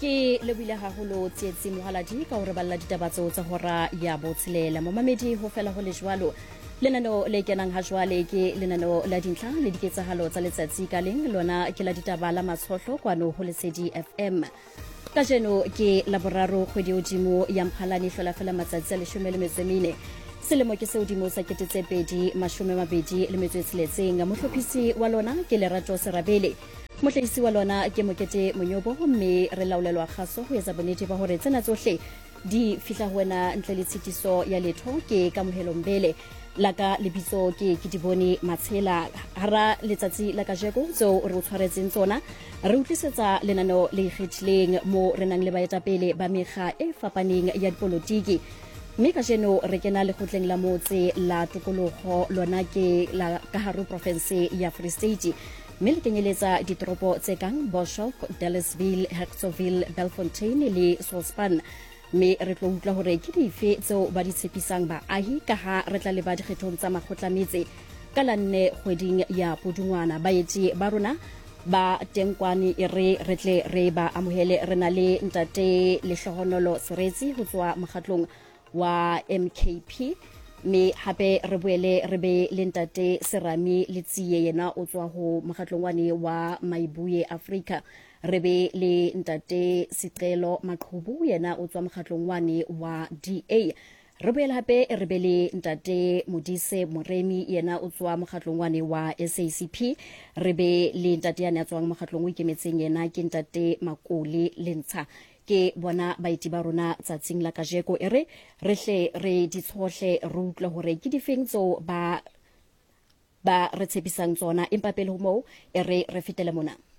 ke lebile haholo tsietsi mohaladi ka hore balla ditabatso tsa hora ya botshelela momamedi ho fela ho le jwalo lenano le kenang ha jwale ke lenano la dintlha le diketsahalo tsa letsatsi ka leng lona ke la ditaba la matshohlo kwano ho Lesedi FM ka jeno ke laboraro kgwedi hodimo ya Mphalane hlola fela matsatsi a 14 selemo ke seudimo sa 2026 mohlophisi wa lona ke Lerato Serabele mohlahisi wa lona ke Mokete Monyobo mme re laolelwa kgaso ho etsa bonnete ba hore tsena tsohle di fihla ho wena ntle le tshitiso ya letho ke Kamohelo Mbele laka lebitso ke Dibone Matshela hara letsatsi la kajeko tseo re o tshwaretseng tsona re utlwisetsa lenano le ikgethileng mo re nang le baetapele ba mekga e fapaneng ya dipolotiki mme ka jeno re kena lekgotleng la motse la tokologo lona ke la Kaharo province ya Free State mme le kenyeletsa ditoropo tse kang Boshoek, Dallasville, Hertzoville, Belfontein le Solspan mme re tlo utlwa hore ke dife tseo ba di tshepisang baahi ka ha re tla le ba dikgethong tsa makgotlametse ka la 4 kgweding ya Pudungwana baeti ba rona ba tengkwane re tle re ba amohele re na le ntate Lehlohonolo Seretsi ho tswa mokgatlong wa MKP me hape re boele re be le ntate Serami Letsiye yena o tswa ho mokgatlong wane wa Maibuye Africa re be le ntate Sicelo Maqhubu yena o tswa mokgatlong wane wa DA re boele hape re be le ntate Modise Moremi yena o tswa mokgatlong wane wa SACP re be le ntate ya tswang mokgatlong o ikemetseng yena ke ntate Makole Lentsha ke bona baeti ba rona tsatsing la kajeko re hle re ditshohle re utlwa hore ke difeng tso ba re tshepisang tsona empa pele ho mo re fetele mona